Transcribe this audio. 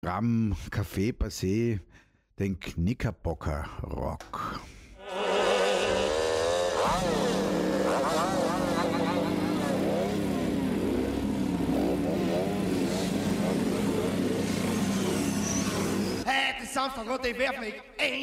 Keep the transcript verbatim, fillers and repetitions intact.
Gramm Kaffee Passé, den Knickerbocker Rock. Hey, det er Samstag, og det er i hvert fald ikke en